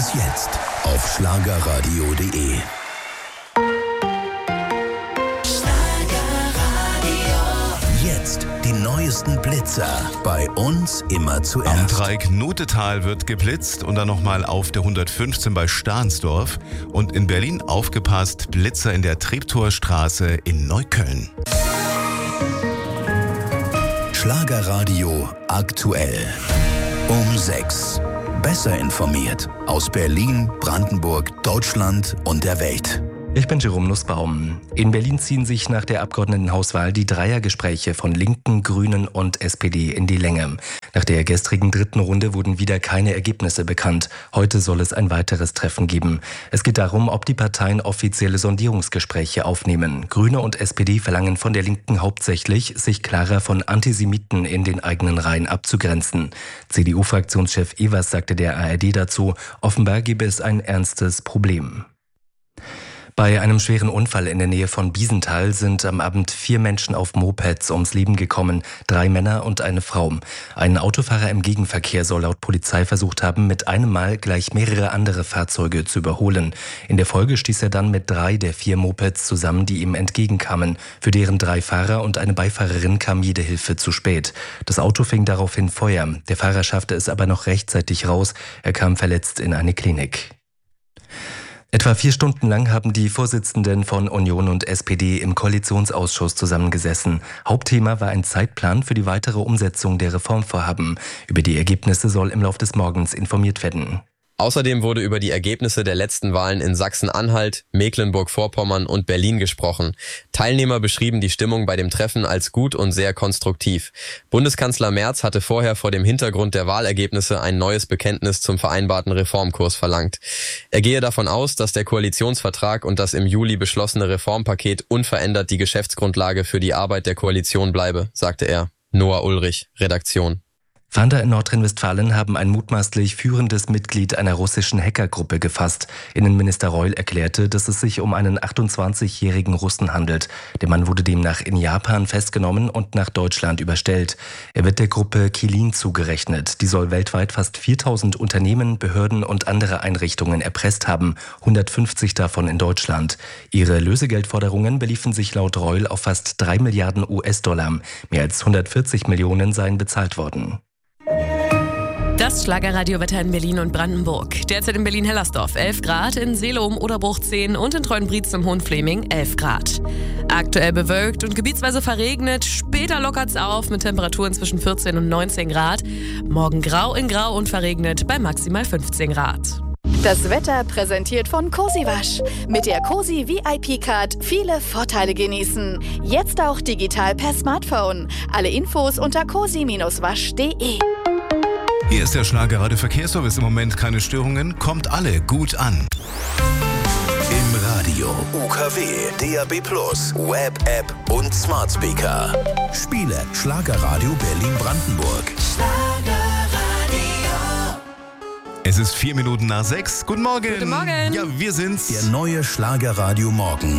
Neues jetzt auf schlagerradio.de. Jetzt die neuesten Blitzer. Bei uns immer zuerst. Am Dreieck-Notetal wird geblitzt und dann nochmal auf der 115 bei Stahnsdorf. Und in Berlin aufgepasst, Blitzer in der Treptorstraße in Neukölln. Schlagerradio aktuell. Um 6. Besser informiert aus Berlin, Brandenburg, Deutschland und der Welt. Ich bin Jerome Nussbaum. In Berlin ziehen sich nach der Abgeordnetenhauswahl die Dreiergespräche von Linken, Grünen und SPD in die Länge. Nach der gestrigen dritten Runde wurden wieder keine Ergebnisse bekannt. Heute soll es ein weiteres Treffen geben. Es geht darum, ob die Parteien offizielle Sondierungsgespräche aufnehmen. Grüne und SPD verlangen von der Linken hauptsächlich, sich klarer von Antisemiten in den eigenen Reihen abzugrenzen. CDU-Fraktionschef Evers sagte der ARD dazu, offenbar gebe es ein ernstes Problem. Bei einem schweren Unfall in der Nähe von Biesenthal sind am Abend 4 Menschen auf Mopeds ums Leben gekommen, 3 Männer und eine Frau. Ein Autofahrer im Gegenverkehr soll laut Polizei versucht haben, mit einem Mal gleich mehrere andere Fahrzeuge zu überholen. In der Folge stieß er dann mit 3 der 4 Mopeds zusammen, die ihm entgegenkamen. Für deren 3 Fahrer und eine Beifahrerin kam jede Hilfe zu spät. Das Auto fing daraufhin Feuer. Der Fahrer schaffte es aber noch rechtzeitig raus. Er kam verletzt in eine Klinik. Etwa 4 Stunden lang haben die Vorsitzenden von Union und SPD im Koalitionsausschuss zusammengesessen. Hauptthema war ein Zeitplan für die weitere Umsetzung der Reformvorhaben. Über die Ergebnisse soll im Laufe des Morgens informiert werden. Außerdem wurde über die Ergebnisse der letzten Wahlen in Sachsen-Anhalt, Mecklenburg-Vorpommern und Berlin gesprochen. Teilnehmer beschrieben die Stimmung bei dem Treffen als gut und sehr konstruktiv. Bundeskanzler Merz hatte vorher vor dem Hintergrund der Wahlergebnisse ein neues Bekenntnis zum vereinbarten Reformkurs verlangt. Er gehe davon aus, dass der Koalitionsvertrag und das im Juli beschlossene Reformpaket unverändert die Geschäftsgrundlage für die Arbeit der Koalition bleibe, sagte er. Noah Ulrich, Redaktion. Fahnder in Nordrhein-Westfalen haben ein mutmaßlich führendes Mitglied einer russischen Hackergruppe gefasst. Innenminister Reul erklärte, dass es sich um einen 28-jährigen Russen handelt. Der Mann wurde demnach in Japan festgenommen und nach Deutschland überstellt. Er wird der Gruppe Kilin zugerechnet. Die soll weltweit fast 4000 Unternehmen, Behörden und andere Einrichtungen erpresst haben, 150 davon in Deutschland. Ihre Lösegeldforderungen beliefen sich laut Reul auf fast 3 Milliarden US-Dollar. Mehr als 140 Millionen seien bezahlt worden. Das Schlagerradiowetter in Berlin und Brandenburg. Derzeit in Berlin-Hellersdorf 11 Grad, in Seelow um Oderbruch 10 und in Treuenbrietzen im Hohenfleming 11 Grad. Aktuell bewölkt und gebietsweise verregnet, später lockert's auf mit Temperaturen zwischen 14 und 19 Grad. Morgen grau in grau und verregnet bei maximal 15 Grad. Das Wetter präsentiert von Cosi Wasch. Mit der Cosi VIP-Card viele Vorteile genießen. Jetzt auch digital per Smartphone. Alle Infos unter cosi-wasch.de. Hier ist der Schlagerradio Verkehrsservice. Im Moment keine Störungen, kommt alle gut an. Im Radio, UKW, DAB+, Web, App und Smart Speaker. Spiele Schlagerradio Berlin-Brandenburg. Es ist 4 Minuten nach 6. Guten Morgen. Guten Morgen. Ja, wir sind's. Der neue Schlagerradio Morgen.